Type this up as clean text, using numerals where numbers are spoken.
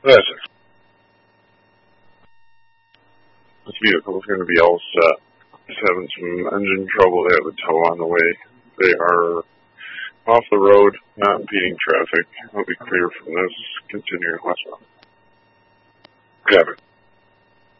That's it. This vehicle is going to be all set. Just having some engine trouble. They have a tow on the way. They are off the road, not impeding traffic. I'll be clear from this. Continuing westbound. Got it.